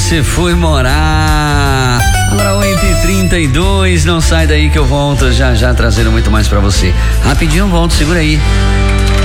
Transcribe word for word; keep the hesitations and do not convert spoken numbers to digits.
você foi morar? Agora oito e trinta e dois, não sai daí que eu volto já já trazendo muito mais pra você. Rapidinho eu volto, segura aí.